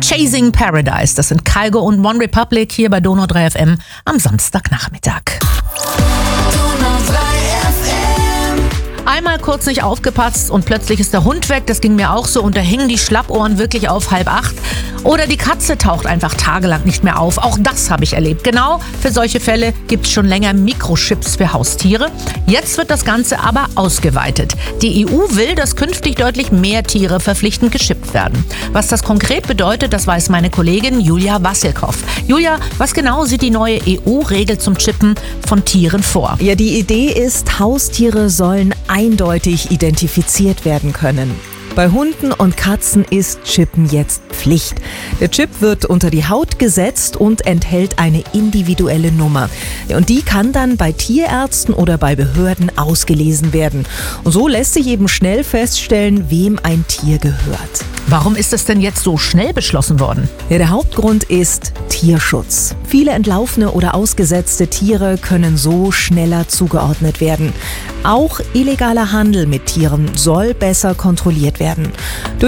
Chasing Paradise, das sind Kygo und One Republic hier bei Donau 3 FM am Samstagnachmittag. Einmal kurz nicht aufgepasst und plötzlich ist der Hund weg, das ging mir auch so und da hingen die Schlappohren wirklich auf 7:30. Oder die Katze taucht einfach tagelang nicht mehr auf, auch das habe ich erlebt. Genau für solche Fälle gibt es schon länger Mikrochips für Haustiere. Jetzt wird das Ganze aber ausgeweitet. Die EU will, dass künftig deutlich mehr Tiere verpflichtend geschippt werden. Was das konkret bedeutet, das weiß meine Kollegin Julia Wassilkow. Julia, was genau sieht die neue EU-Regel zum Chippen von Tieren vor? Ja, die Idee ist, Haustiere sollen eindeutig identifiziert werden können. Bei Hunden und Katzen ist Chippen jetzt Pflicht. Der Chip wird unter die Haut gesetzt und enthält eine individuelle Nummer. Und die kann dann bei Tierärzten oder bei Behörden ausgelesen werden. Und so lässt sich eben schnell feststellen, wem ein Tier gehört. Warum ist es denn jetzt so schnell beschlossen worden? Ja, der Hauptgrund ist Tierschutz. Viele entlaufene oder ausgesetzte Tiere können so schneller zugeordnet werden. Auch illegaler Handel mit Tieren soll besser kontrolliert werden.